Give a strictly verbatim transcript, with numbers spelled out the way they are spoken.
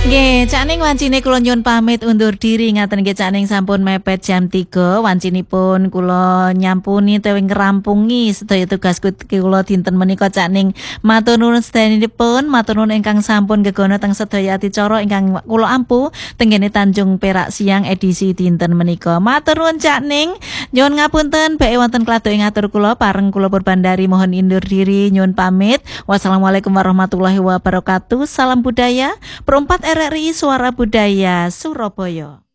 Nggih, Cak Ning wancine kula nyuwun pamit undur diri ngaten nggih Cak Ning sampun mepet jam tiga wancinipun kula nyampuni utawi ngrampungi sedaya tugas kula dinten menika Cak Ning matur nuwun sedayanipun matur nuwun ingkang sampun gegono teng sedaya adicara ingkang kula ampu tenggene Tanjung Perak Siang edisi dinten menika. Matur nuwun Cak Ning, nyuwun ngapunten bae wonten kladuk ing atur kula pareng kula Purbandari mohon undur diri nyuwun pamit. Wassalamualaikum warahmatullahi wabarakatuh. Salam budaya. Perempat R R I Suara Budaya Surabaya.